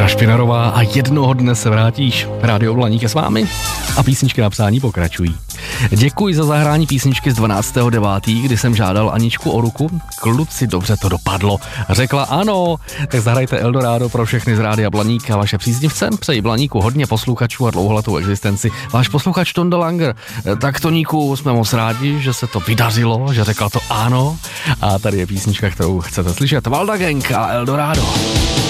Petra Špinarová a jednoho dne se vrátíš. Rádio Blaník je s vámi a písničky na psání pokračují. Děkuji za zahrání písničky z 12.9., kdy jsem žádal Aničku o ruku. Kluci, dobře to dopadlo. Řekla ano, tak zahrajte Eldorado pro všechny z Rádia Blaník a vaše příznivce. Přeji Blaníku hodně posluchačů a dlouholetou existenci. Váš posluchač Tonda Langer. Tak Toníku, jsme moc rádi, že se to vydařilo, že řekla to ano. A tady je písnička, kterou chcete slyšet. Valda Gang a Eldorado.